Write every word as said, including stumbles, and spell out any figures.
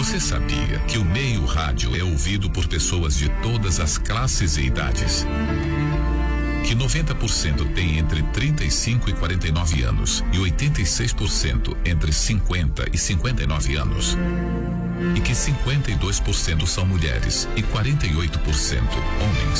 Você sabia que o meio rádio é ouvido por pessoas de todas as classes e idades? Que noventa por cento tem entre trinta e cinco e quarenta e nove anos e oitenta e seis por cento entre cinquenta e cinquenta e nove anos. E que cinquenta e dois por cento são mulheres e quarenta e oito por cento homens.